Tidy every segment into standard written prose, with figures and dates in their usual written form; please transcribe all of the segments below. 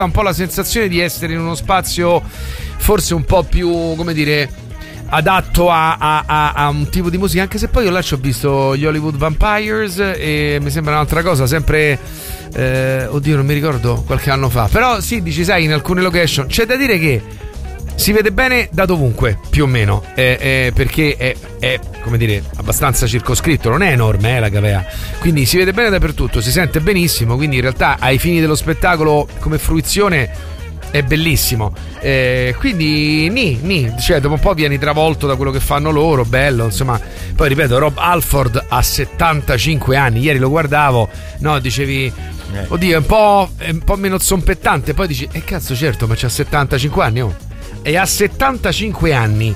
un po' la sensazione di essere in uno spazio forse un po' più, come dire, adatto a un tipo di musica, anche se poi io là ci ho visto gli Hollywood Vampires e mi sembra un'altra cosa, sempre oddio non mi ricordo, qualche anno fa, però sì, dici, sai, in alcune location c'è da dire che si vede bene da dovunque, più o meno, perché è come dire abbastanza circoscritto, non è enorme la cavea, quindi si vede bene dappertutto, si sente benissimo, quindi in realtà ai fini dello spettacolo come fruizione è bellissimo, quindi cioè dopo un po' vieni travolto da quello che fanno loro, bello, insomma. Poi ripeto, Rob Halford ha 75 anni, ieri lo guardavo, no, dicevi oddio, è un po' meno zompettante, poi dici cazzo, certo, ma c'ha 75 anni, oh. E a 75 anni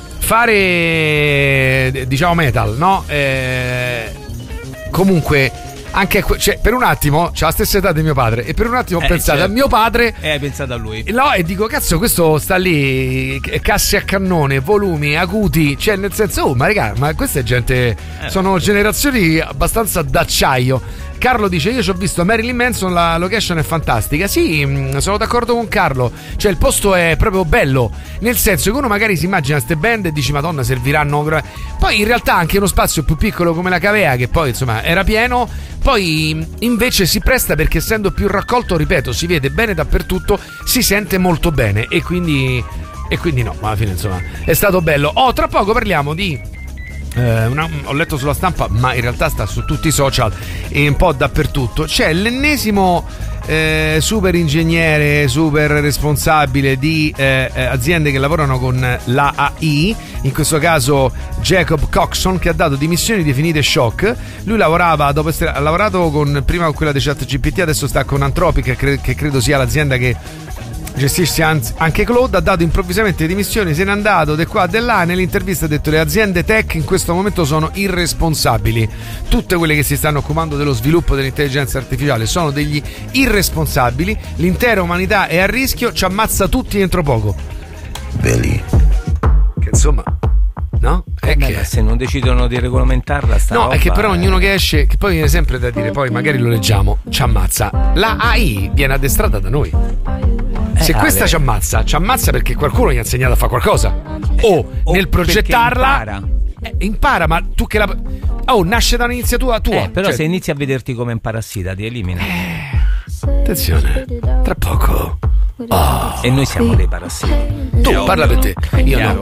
fare, diciamo, metal, no? Comunque anche cioè, per un attimo c'ha la stessa età di mio padre e per un attimo ho pensato, certo, a mio padre, hai pensato a lui, no, e dico cazzo, questo sta lì, casse a cannone, volumi acuti, cioè nel senso, ma raga, ma questa è gente, sono generazioni abbastanza d'acciaio. Carlo dice, io ci ho visto Marilyn Manson, la location è fantastica. Sì, sono d'accordo con Carlo, cioè il posto è proprio bello, nel senso che uno magari si immagina ste band e dici madonna, serviranno, poi in realtà anche uno spazio più piccolo come la cavea, che poi insomma era pieno, poi invece si presta perché essendo più raccolto, ripeto, si vede bene dappertutto, si sente molto bene e quindi no, ma alla fine insomma è stato bello. Tra poco parliamo di ho letto sulla stampa, ma in realtà sta su tutti i social e un po' dappertutto, c'è l'ennesimo super ingegnere, super responsabile di aziende che lavorano con l'AI, in questo caso Jacob Coxon, che ha dato dimissioni definite shock. Lui lavorava, ha lavorato prima con quella di ChatGPT, adesso sta con Anthropic, che credo sia l'azienda che gestisce anche Claude. Ha dato improvvisamente dimissioni, se n'è andato di qua di là. Nell'intervista ha detto: le aziende tech in questo momento sono irresponsabili, tutte quelle che si stanno occupando dello sviluppo dell'intelligenza artificiale sono degli irresponsabili, l'intera umanità è a rischio, ci ammazza tutti entro poco. Belli, che insomma, no? Che se non decidono di regolamentarla sta roba, è che però ognuno che esce, che poi viene sempre da dire, poi magari lo leggiamo, ci ammazza. La AI viene addestrata da noi. Se questa ci ammazza perché qualcuno gli ha insegnato a fare qualcosa, o nel progettarla impara, ma tu che nasce da un'iniziativa tua, però cioè, se inizi a vederti come un parassita ti elimina. Attenzione, tra poco e noi siamo dei parassiti. Tu parla per te, io no.